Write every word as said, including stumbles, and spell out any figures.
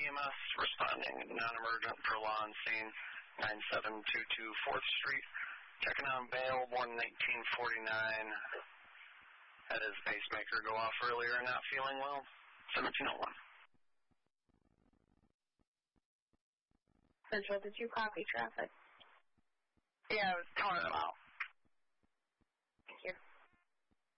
E M S responding non-emergent for law on scene, nine seven two two fourth Street. Checking on bail, born nineteen forty-nine. Had his pacemaker go off earlier, not feeling well. seventeen oh one. Central, did you copy traffic? Yeah, I was telling them out.